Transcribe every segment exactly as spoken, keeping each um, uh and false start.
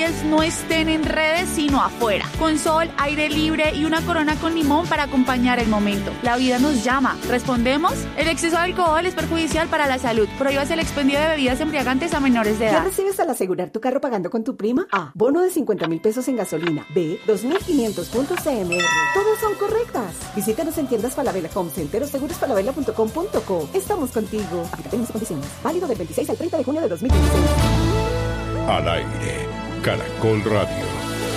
móviles no estén en redes sino afuera, con sol, aire libre y una corona con limón para acompañar el momento. La vida nos llama. ¿Respondemos? El exceso de alcohol es perjudicial para la salud. Prohíbase el expendio de bebidas embriagantes a menores de edad. ¿Qué recibes al asegurar tu carro pagando con tu prima? A. Bono de cincuenta mil pesos en gasolina. B. dos mil quinientos puntos C M R. Todas son correctas. Visítanos en tiendas Falabella Home Center o seguros falabella punto com punto co. Estamos contigo. Aplica términos y condiciones. Válido del veintiséis al treinta de junio de dos mil dieciséis. Al aire, Caracol Radio.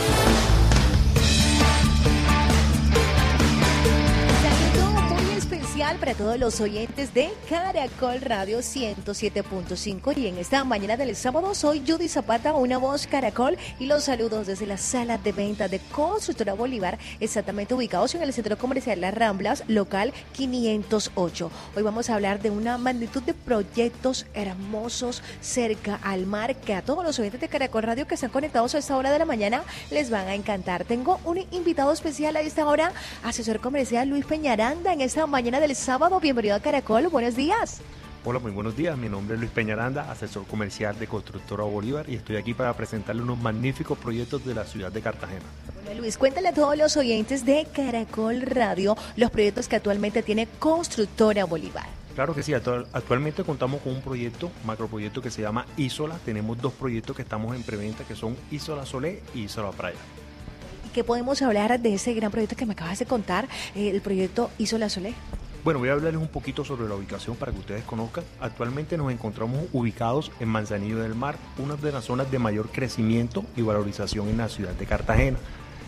Para todos los oyentes de Caracol Radio ciento siete punto cinco, y en esta mañana del sábado soy Judy Zapata, una voz Caracol, y los saludos desde la sala de venta de Constructora Bolívar, exactamente ubicados en el Centro Comercial Las Ramblas, local quinientos ocho. Hoy vamos a hablar de una magnitud de proyectos hermosos cerca al mar que a todos los oyentes de Caracol Radio que están conectados a esta hora de la mañana les van a encantar. Tengo un invitado especial a esta hora, asesor comercial Luis Peñaranda, en esta mañana del sábado. Bienvenido a Caracol, buenos días. Hola, muy buenos días. Mi nombre es Luis Peñaranda, asesor comercial de Constructora Bolívar, y estoy aquí para presentarle unos magníficos proyectos de la ciudad de Cartagena. Bueno, Luis, cuéntale a todos los oyentes de Caracol Radio los proyectos que actualmente tiene Constructora Bolívar. Claro que sí, actualmente contamos con un proyecto, macroproyecto que se llama Isola. Tenemos dos proyectos que estamos en preventa, que son Isola Solé y Isola Playa. ¿Qué podemos hablar de ese gran proyecto que me acabas de contar, eh, el proyecto Isola Solé? Bueno, voy a hablarles un poquito sobre la ubicación para que ustedes conozcan. Actualmente nos encontramos ubicados en Manzanillo del Mar, una de las zonas de mayor crecimiento y valorización en la ciudad de Cartagena,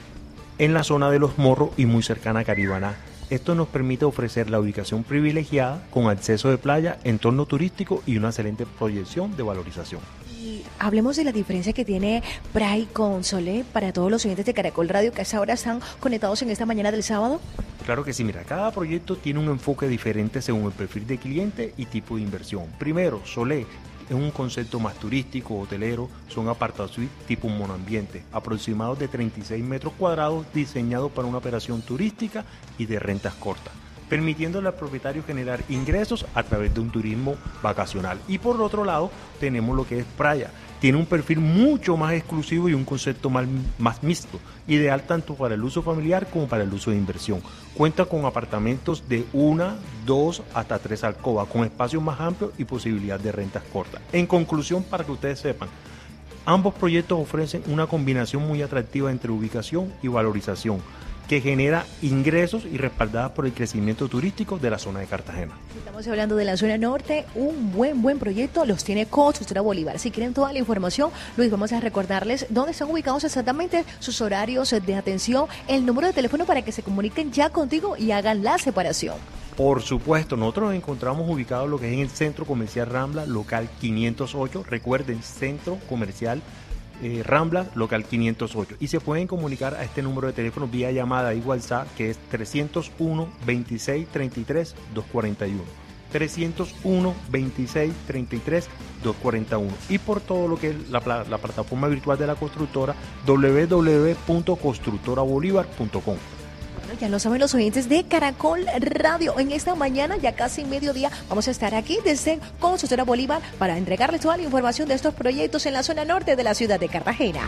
en la zona de Los Morros y muy cercana a Caribaná. Esto nos permite ofrecer la ubicación privilegiada con acceso de playa, entorno turístico y una excelente proyección de valorización. Y hablemos de la diferencia que tiene Prai con Solé para todos los oyentes de Caracol Radio que a esa hora están conectados en esta mañana del sábado. Claro que sí, mira, cada proyecto tiene un enfoque diferente según el perfil de cliente y tipo de inversión. Primero, Solé es un concepto más turístico, hotelero, son apartados suite tipo monoambiente, aproximados de treinta y seis metros cuadrados, diseñados para una operación turística y de rentas cortas, permitiéndole al propietario generar ingresos a través de un turismo vacacional. Y por otro lado, tenemos lo que es Playa. Tiene un perfil mucho más exclusivo y un concepto más, más mixto, ideal tanto para el uso familiar como para el uso de inversión. Cuenta con apartamentos de una, dos hasta tres alcobas, con espacios más amplios y posibilidad de rentas cortas. En conclusión, para que ustedes sepan, ambos proyectos ofrecen una combinación muy atractiva entre ubicación y valorización, que genera ingresos y respaldadas por el crecimiento turístico de la zona de Cartagena. Estamos hablando de la zona norte, un buen, buen proyecto, los tiene Constructora Bolívar. Si quieren toda la información, Luis, vamos a recordarles dónde están ubicados exactamente, sus horarios de atención, el número de teléfono para que se comuniquen ya contigo y hagan la separación. Por supuesto, nosotros nos encontramos ubicados lo que es en el Centro Comercial Rambla, local quinientos ocho, recuerden, Centro Comercial Eh, Rambla, local quinientos ocho, y se pueden comunicar a este número de teléfono vía llamada y WhatsApp, que es trescientos uno, veintiséis, treinta y tres, doscientos cuarenta y uno, trescientos uno, veintiséis, treinta y tres, doscientos cuarenta y uno, y por todo lo que es la, la plataforma virtual de la constructora, doble u doble u doble u punto constructora bolívar punto com. Ya lo saben los oyentes de Caracol Radio. En esta mañana, ya casi mediodía, vamos a estar aquí desde Constructora Bolívar para entregarles toda la información de estos proyectos en la zona norte de la ciudad de Cartagena.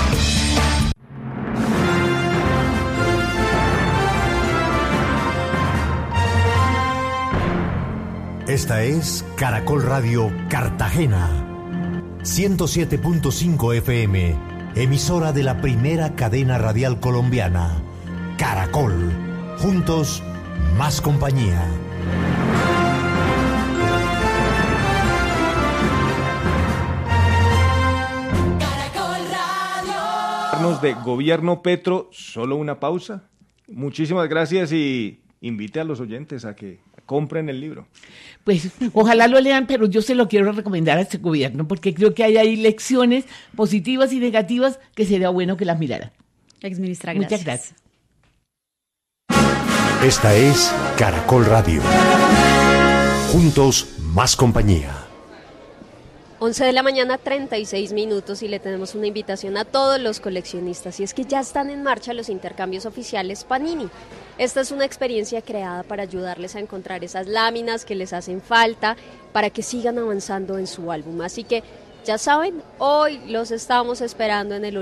Esta es Caracol Radio Cartagena, ciento siete punto cinco F M, emisora de la primera cadena radial colombiana. Caracol, juntos, más compañía. Caracol Radio. De Gobierno Petro, solo una pausa. Muchísimas gracias y invite a los oyentes a que compren el libro. Pues ojalá lo lean, pero yo se lo quiero recomendar a este gobierno porque creo que hay ahí lecciones positivas y negativas que sería bueno que las miraran. Exministra, gracias. Muchas gracias. Esta es Caracol Radio. Juntos, más compañía. once de la mañana, treinta y seis minutos, y le tenemos una invitación a todos los coleccionistas, y es que ya están en marcha los intercambios oficiales Panini. Esta es una experiencia creada para ayudarles a encontrar esas láminas que les hacen falta, para que sigan avanzando en su álbum. Así que, ya saben, hoy los estamos esperando en el